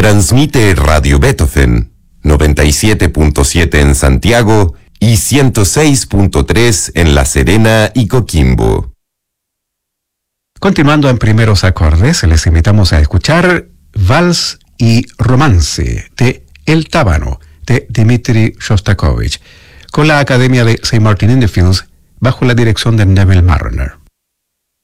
Transmite Radio Beethoven, 97.7 en Santiago y 106.3 en La Serena y Coquimbo. Continuando en primeros acordes, les invitamos a escuchar Vals y Romance de El Tábano, de Dmitri Shostakovich, con la Academia de St. Martin in the Fields bajo la dirección de Neville Marriner.